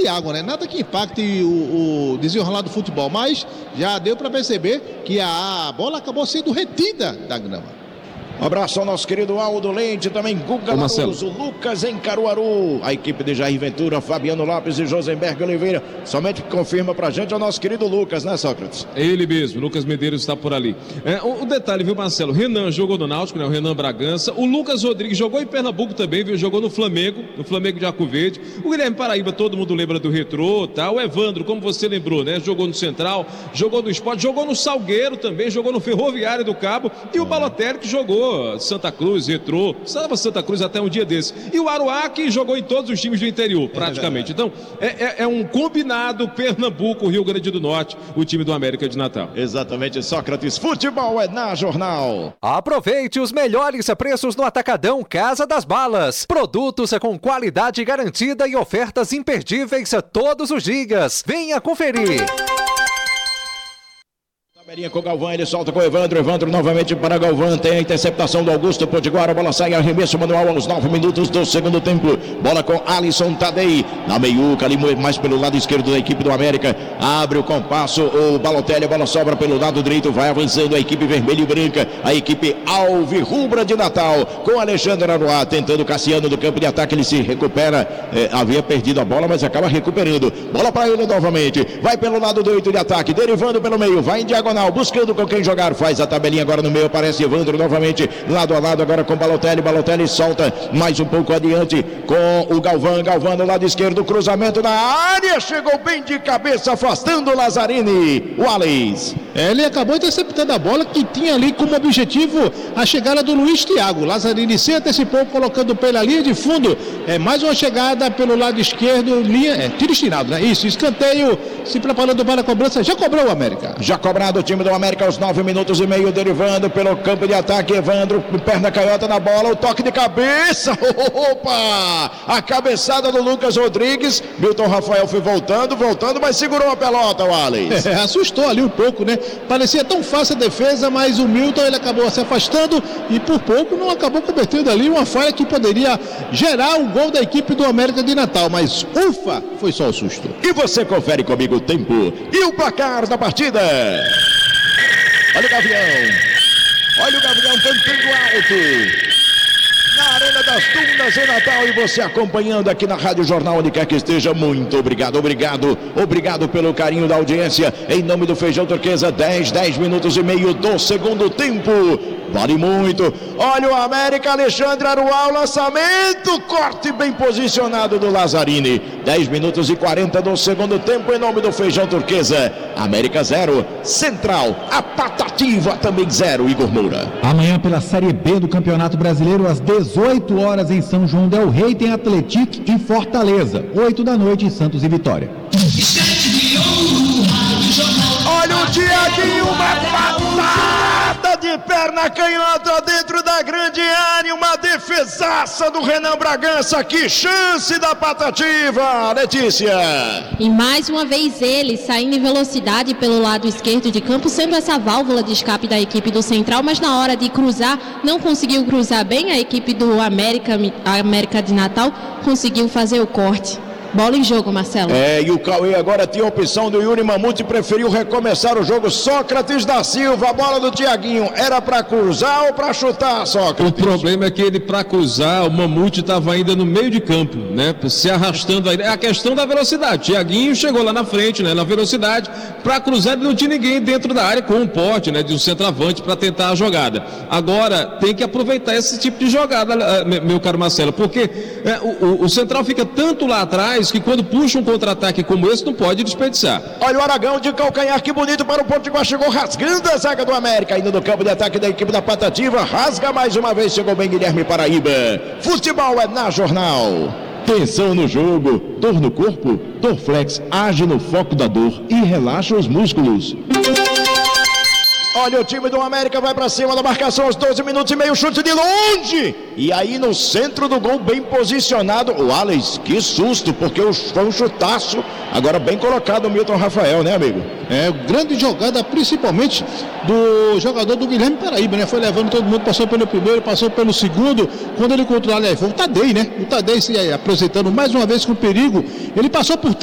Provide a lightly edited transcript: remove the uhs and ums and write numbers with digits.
Thiago, né? Nada que impacte o desenrolar do futebol, mas já deu para perceber que a bola acabou sendo retida da grama. Um abraço ao nosso querido Aldo Leite, também Guga Laruso, Lucas em Caruaru, a equipe de Jair Ventura, Fabiano Lopes e Josenberg Oliveira. Somente confirma pra gente é o nosso querido Lucas, né, Sócrates? É ele mesmo, Lucas Medeiros está por ali. O detalhe, viu, Marcelo? Renan jogou no Náutico, né? O Renan Bragança. O Lucas Rodrigues jogou em Pernambuco também, viu? Jogou no Flamengo de Arco Verde. O Guilherme Paraíba, todo mundo lembra do Retrô, tá? O Evandro, como você lembrou, né? Jogou no Central, jogou no Sport, jogou no Salgueiro também, jogou no Ferroviário do Cabo. E o Balotelli, que jogou Santa Cruz, Retrô, estava Santa Cruz até um dia desse. E o Aruá, que jogou em todos os times do interior, praticamente. Então, é um combinado Pernambuco, Rio Grande do Norte, o time do América de Natal. Exatamente, Sócrates. Futebol é na Jornal. Aproveite os melhores preços no Atacadão Casa das Balas. Produtos com qualidade garantida e ofertas imperdíveis todos os dias. Venha conferir. Tabelinha com o Galvão, ele solta com o Evandro novamente para Galvão, tem a interceptação do Augusto Potiguara, a bola sai, arremesso manual aos 9 minutos do segundo tempo, bola com Alisson Tadei, na meiuca ali mais pelo lado esquerdo da equipe do América, abre o compasso, o Balotelli, a bola sobra pelo lado direito, vai avançando a equipe vermelha e branca, a equipe alvirrubra de Natal, com Alexandre Aruá, tentando Cassiano do campo de ataque, ele se recupera, havia perdido a bola, mas acaba recuperando, bola para ele novamente, vai pelo lado direito de ataque, derivando pelo meio, vai em diagonal, buscando com quem jogar, faz a tabelinha agora no meio, aparece Evandro novamente, lado a lado agora com Balotelli solta mais um pouco adiante com o Galvão no lado esquerdo, cruzamento na área, chegou bem de cabeça, afastando o Lazzarini, o Alex. Ele acabou interceptando a bola que tinha ali como objetivo a chegada do Luiz Thiago. Lazzarini se antecipou, colocando pela linha de fundo, mais uma chegada pelo lado esquerdo, tiro estirado, né? Isso, escanteio, se preparando para a cobrança, já cobrou o América. Já cobrado o time do América aos 9 minutos e meio, derivando pelo campo de ataque, Evandro, perna canhota na bola, o toque de cabeça, opa! A cabeçada do Lucas Rodrigues, Milton Rafael foi voltando, mas segurou a pelota, o Alex. Assustou ali um pouco, né? Parecia tão fácil a defesa, mas o Milton ele acabou se afastando e por pouco não acabou cometendo ali uma falha que poderia gerar o gol da equipe do América de Natal, mas ufa, foi só o susto. E você confere comigo o tempo e o placar da partida. Olha o Gavião cantando alto na Arena das Dunas em Natal, e você acompanhando aqui na Rádio Jornal, onde quer que esteja, muito obrigado pelo carinho da audiência, em nome do Feijão Turquesa, 10 minutos e meio do segundo tempo, vale muito, olha o América, Alexandre Aruá, o lançamento, corte bem posicionado do Lazzarini, 10 minutos e 40 do segundo tempo, em nome do Feijão Turquesa, América 0, Central, a Patativa também 0, Igor Moura. Amanhã pela Série B do Campeonato Brasileiro, às 18 horas em São João del Rei, tem Atlético e Fortaleza, 8 da noite em Santos e Vitória. Olha o Thiaguinho, uma patada de perna canhota dentro da grande área, uma defesaça do Renan Bragança, que chance da Patativa, Letícia. E mais uma vez ele saindo em velocidade pelo lado esquerdo de campo, sendo essa válvula de escape da equipe do Central, mas na hora de cruzar, não conseguiu cruzar bem, a equipe do América de Natal conseguiu fazer o corte. Bola em jogo, Marcelo. E o Cauê agora tinha a opção do Yuri Mamute, preferiu recomeçar o jogo. Sócrates da Silva, a bola do Thiaguinho, era para cruzar ou para chutar, Sócrates? O problema é que ele, para cruzar, o Mamute estava ainda no meio de campo, né? Se arrastando aí. É a questão da velocidade. Thiaguinho chegou lá na frente, né? Na velocidade, para cruzar ele não tinha ninguém dentro da área com um porte, né? De um centroavante para tentar a jogada. Agora, tem que aproveitar esse tipo de jogada, meu caro Marcelo, porque o Central fica tanto lá atrás que quando puxa um contra-ataque como esse, não pode desperdiçar. Olha o Aragão de calcanhar, que bonito para o Potiguar, chegou rasgando a zaga do América, indo no campo de ataque da equipe da Patativa, rasga mais uma vez, chegou bem Guilherme Paraíba. Futebol é na Jornal. Tensão no jogo, dor no corpo, Dorflex age no foco da dor e relaxa os músculos. Olha o time do América, vai pra cima da marcação aos 12 minutos e meio, chute de longe. E aí no centro do gol, bem posicionado, o Alex, que susto, porque foi um chutaço. Agora bem colocado o Milton Rafael, né, amigo? Grande jogada, principalmente do jogador do Guilherme Paraíba, né? Foi levando todo mundo, passou pelo primeiro, passou pelo segundo. Quando ele controlou, foi o Tadei, né? O Tadei se apresentando mais uma vez com perigo. Ele passou por